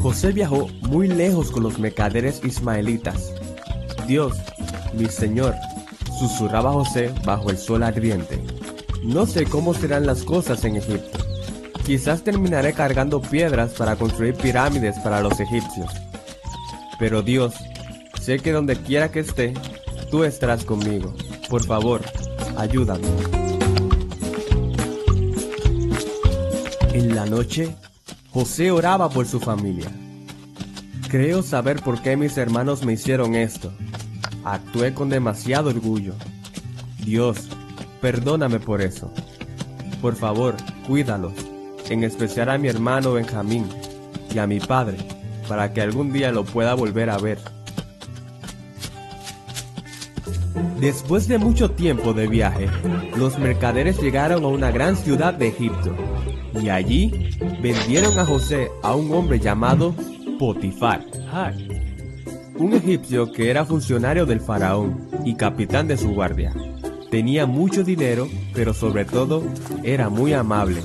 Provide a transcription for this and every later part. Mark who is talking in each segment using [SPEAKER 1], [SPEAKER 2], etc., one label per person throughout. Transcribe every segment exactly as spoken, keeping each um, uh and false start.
[SPEAKER 1] José viajó muy lejos con los mercaderes ismaelitas. Dios, mi Señor, susurraba José bajo el sol ardiente. No sé cómo serán las cosas en Egipto. Quizás terminaré cargando piedras para construir pirámides para los egipcios. Pero Dios, sé que donde quiera que esté, tú estarás conmigo. Por favor, ayúdame. En la noche, José oraba por su familia. Creo saber por qué mis hermanos me hicieron esto. Actué con demasiado orgullo. Dios, perdóname por eso. Por favor, cuídalos, en especial a mi hermano Benjamín y a mi padre, para que algún día lo pueda volver a ver. Después de mucho tiempo de viaje, los mercaderes llegaron a una gran ciudad de Egipto, y allí vendieron a José a un hombre llamado Potifar, un egipcio que era funcionario del faraón y capitán de su guardia. Tenía mucho dinero, pero sobre todo era muy amable.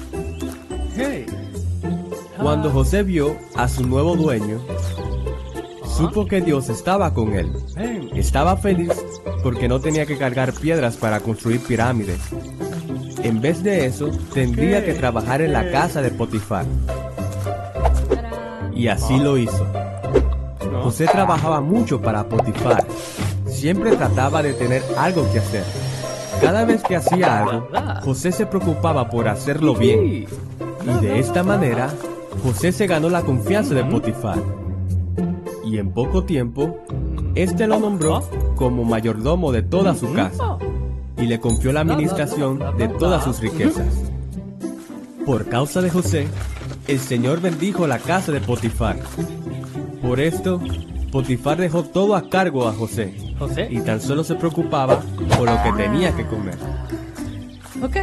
[SPEAKER 1] Cuando José vio a su nuevo dueño, supo que Dios estaba con él. Estaba feliz porque no tenía que cargar piedras para construir pirámides. En vez de eso, tendría que trabajar en la casa de Potifar. Y así lo hizo. José trabajaba mucho para Potifar. Siempre trataba de tener algo que hacer. Cada vez que hacía algo, José se preocupaba por hacerlo bien. Y de esta manera, José se ganó la confianza de Potifar. Y en poco tiempo, este lo nombró como mayordomo de toda su casa y le confió la administración de todas sus riquezas. Por causa de José, el Señor bendijo la casa de Potifar. Por esto, Potifar dejó todo a cargo a José,
[SPEAKER 2] José.
[SPEAKER 1] y tan solo se preocupaba por lo que tenía que comer.
[SPEAKER 2] Ok.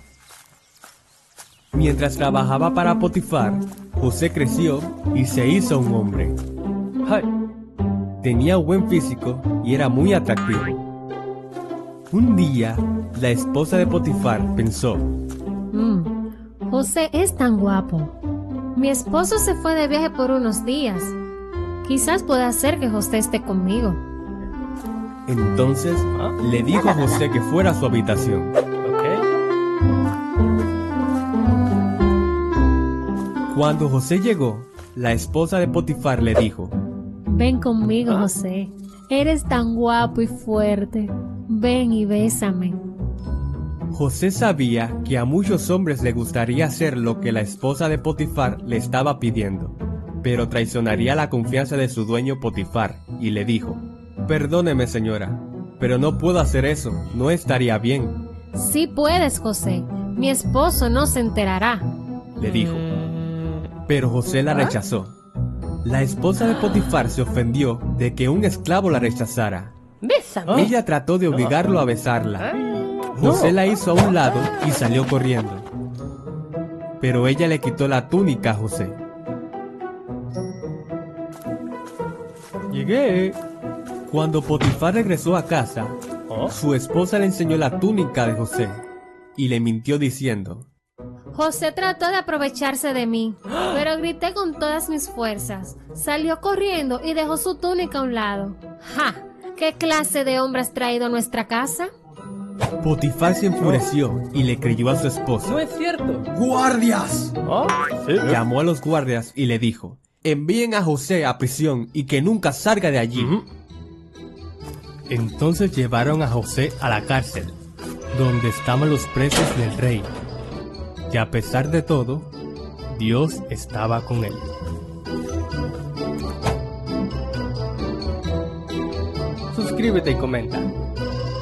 [SPEAKER 1] Mientras trabajaba para Potifar, José creció y se hizo un hombre. Tenía un buen físico y era muy atractivo. Un día, la esposa de Potifar pensó:
[SPEAKER 3] mm, José es tan guapo. Mi esposo se fue de viaje por unos días. Quizás pueda hacer que José esté conmigo.
[SPEAKER 1] Entonces, le dijo a José que fuera a su habitación. Cuando José llegó, la esposa de Potifar le dijo:
[SPEAKER 3] Ven conmigo, José. Eres tan guapo y fuerte. Ven y bésame.
[SPEAKER 1] José sabía que a muchos hombres le gustaría hacer lo que la esposa de Potifar le estaba pidiendo, pero traicionaría la confianza de su dueño Potifar, y le dijo: Perdóneme, señora, pero no puedo hacer eso, no estaría bien.
[SPEAKER 3] Sí puedes, José. Mi esposo no se enterará,
[SPEAKER 1] le dijo. Pero José la rechazó. La esposa de Potifar se ofendió de que un esclavo la rechazara.
[SPEAKER 2] Bésame.
[SPEAKER 1] Ella trató de obligarlo a besarla. José la hizo a un lado y salió corriendo. Pero ella le quitó la túnica a José. Llegué. Cuando Potifar regresó a casa, su esposa le enseñó la túnica de José y le mintió diciendo:
[SPEAKER 3] José trató de aprovecharse de mí, pero grité con todas mis fuerzas. Salió corriendo y dejó su túnica a un lado. ¡Ja! ¿Qué clase de hombre has traído a nuestra casa?
[SPEAKER 1] Potifar se enfureció y le creyó a su esposa.
[SPEAKER 2] No es cierto.
[SPEAKER 1] ¡Guardias!
[SPEAKER 2] ¿Oh? ¿Sí?
[SPEAKER 1] Llamó a los guardias y le dijo: envíen a José a prisión y que nunca salga de allí. Uh-huh. Entonces llevaron a José a la cárcel, donde estaban los presos del rey. Y a pesar de todo, Dios estaba con él.
[SPEAKER 2] Suscríbete y comenta.